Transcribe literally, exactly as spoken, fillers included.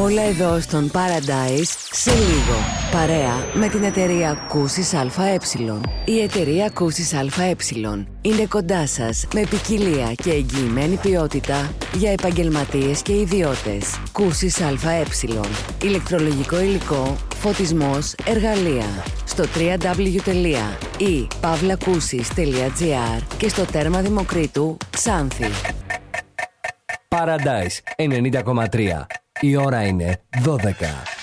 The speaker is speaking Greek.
Όλα εδώ στον Paradise σε λίγο. Παρέα με την εταιρεία Κούσης ΑΕ. Η εταιρεία Κούσης ΑΕ είναι κοντά σας με ποικιλία και εγγυημένη ποιότητα για επαγγελματίες και ιδιώτες. Κούσης ΑΕ. Ηλεκτρολογικό υλικό, φωτισμός, εργαλεία. Στο double-u double-u double-u τελεία i pavlakusis τελεία gr και στο τέρμα Δημοκρίτου, Ξάνθη. Paradise ενενήντα κόμμα τρία. Η ώρα είναι δώδεκα.